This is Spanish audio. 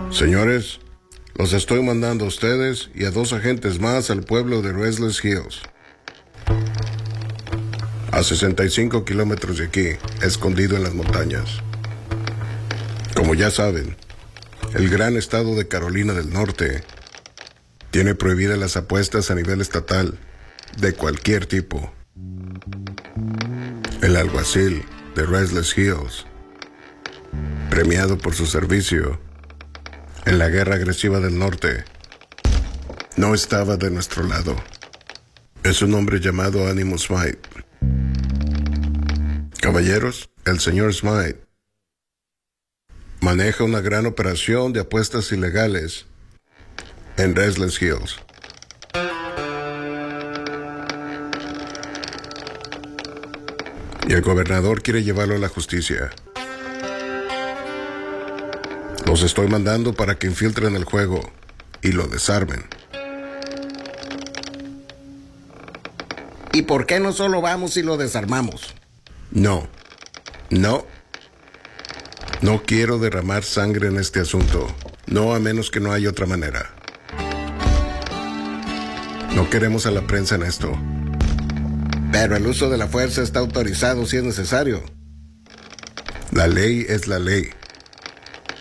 Señores, los estoy mandando a ustedes y a 2 agentes más al pueblo de Restless Hills. A 65 kilómetros de aquí, escondido en las montañas. Como ya saben, el gran estado de Carolina del Norte tiene prohibidas las apuestas a nivel estatal, de cualquier tipo. El alguacil de Restless Hills, premiado por su servicio en la guerra agresiva del norte, no estaba de nuestro lado. Es un hombre llamado Animus Smythe. Caballeros, el señor Smythe maneja una gran operación de apuestas ilegales en Restless Hills. Y el gobernador quiere llevarlo a la justicia. Los estoy mandando para que infiltren el juego y lo desarmen. ¿Y por qué no solo vamos y lo desarmamos? No quiero derramar sangre en este asunto. No, a menos que no haya otra manera. No queremos a la prensa en esto. Pero el uso de la fuerza está autorizado si es necesario. La ley es la ley.